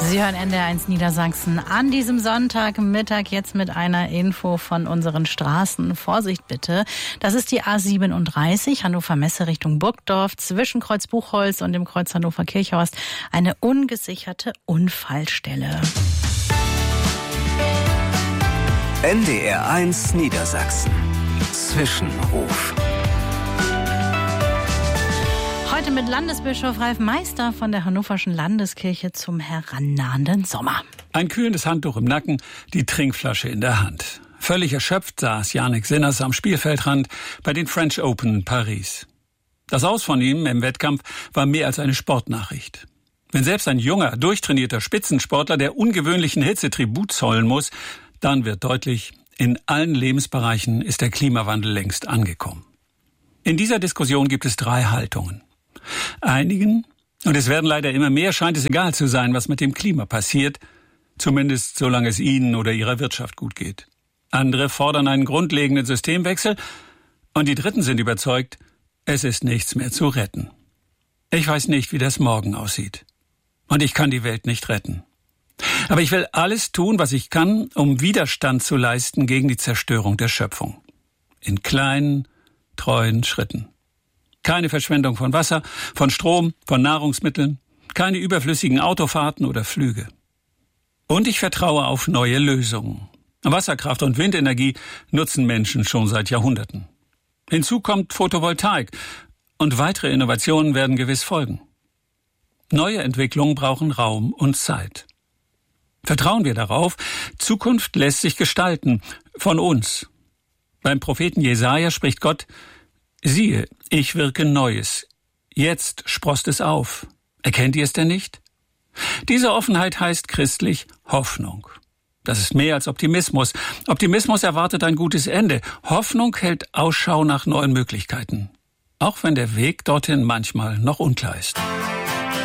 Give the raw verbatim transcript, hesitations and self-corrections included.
Sie hören N D R eins Niedersachsen an diesem Sonntagmittag jetzt mit einer Info von unseren Straßen. Vorsicht bitte, das ist die A siebenunddreißig, Hannover Messe Richtung Burgdorf, zwischen Kreuz Buchholz und dem Kreuz Hannover Kirchhorst, eine ungesicherte Unfallstelle. N D R eins Niedersachsen. Zwischenruf. Heute mit Landesbischof Ralf Meister von der Hannoverschen Landeskirche zum herannahenden Sommer. Ein kühlendes Handtuch im Nacken, die Trinkflasche in der Hand. Völlig erschöpft saß Jannik Sinners am Spielfeldrand bei den French Open in Paris. Das Aus von ihm im Wettkampf war mehr als eine Sportnachricht. Wenn selbst ein junger, durchtrainierter Spitzensportler der ungewöhnlichen Hitze Tribut zollen muss, dann wird deutlich, in allen Lebensbereichen ist der Klimawandel längst angekommen. In dieser Diskussion gibt es drei Haltungen. Einigen, und es werden leider immer mehr, scheint es egal zu sein, was mit dem Klima passiert, zumindest solange es ihnen oder ihrer Wirtschaft gut geht. Andere fordern einen grundlegenden Systemwechsel und die Dritten sind überzeugt, es ist nichts mehr zu retten. Ich weiß nicht, wie das morgen aussieht. Und ich kann die Welt nicht retten. Aber ich will alles tun, was ich kann, um Widerstand zu leisten gegen die Zerstörung der Schöpfung. In kleinen, treuen Schritten. Keine Verschwendung von Wasser, von Strom, von Nahrungsmitteln, keine überflüssigen Autofahrten oder Flüge. Und ich vertraue auf neue Lösungen. Wasserkraft und Windenergie nutzen Menschen schon seit Jahrhunderten. Hinzu kommt Photovoltaik und weitere Innovationen werden gewiss folgen. Neue Entwicklungen brauchen Raum und Zeit. Vertrauen wir darauf, Zukunft lässt sich gestalten, von uns. Beim Propheten Jesaja spricht Gott: Siehe, ich wirke Neues. Jetzt sproßt es auf. Erkennt ihr es denn nicht? Diese Offenheit heißt christlich Hoffnung. Das ist mehr als Optimismus. Optimismus erwartet ein gutes Ende. Hoffnung hält Ausschau nach neuen Möglichkeiten. Auch wenn der Weg dorthin manchmal noch unklar ist.